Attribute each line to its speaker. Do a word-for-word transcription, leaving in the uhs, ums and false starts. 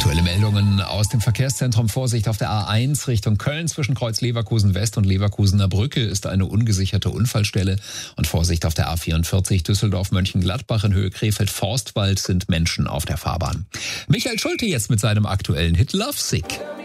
Speaker 1: Aktuelle Meldungen aus dem Verkehrszentrum. Vorsicht auf der A eins Richtung Köln zwischen Kreuz Leverkusen West und Leverkusener Brücke ist eine ungesicherte Unfallstelle. Und Vorsicht auf der A vierundvierzig Düsseldorf-Mönchengladbach in Höhe Krefeld-Forstwald sind Menschen auf der Fahrbahn. Michael Schulte jetzt mit seinem aktuellen Hit Love Sick.